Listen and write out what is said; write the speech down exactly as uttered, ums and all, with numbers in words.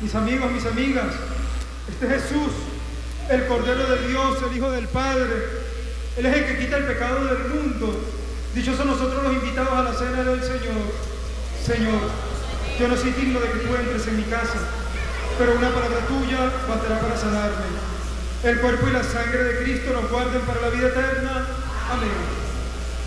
Mis amigos, mis amigas, este es Jesús, el Cordero de Dios, el Hijo del Padre. Él es el que quita el pecado del mundo. Dichosos nosotros los invitados a la cena del Señor. Señor, yo no soy digno de que tú entres en mi casa, pero una palabra tuya bastará para sanarme. El cuerpo y la sangre de Cristo nos guarden para la vida eterna. Amén.